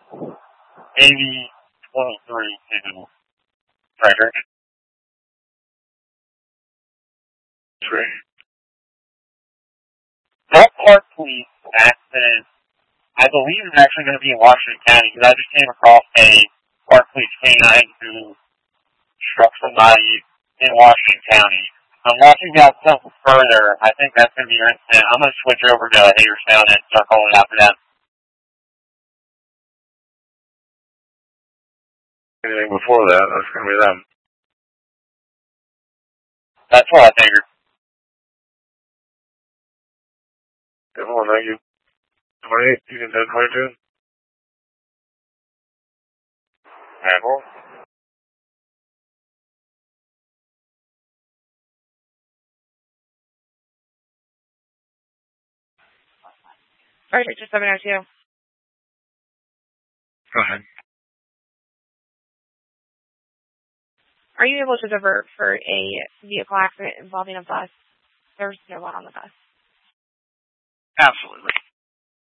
8023 to Frederick. That Park Police accident, I believe, is actually going to be in Washington County, because I just came across a Park Police canine who struck somebody in Washington County. I'm watching that stuff further. I think that's going to be your incident. I'm going to switch over to Hagerstown and start calling after them. Anything before that, that's going to be them. That's what I figured. Well, thank you. 28, you can 1022. Apple. Alright, just 702. Go ahead. Are you able to divert for a vehicle accident involving a bus? There's no one on the bus. Absolutely.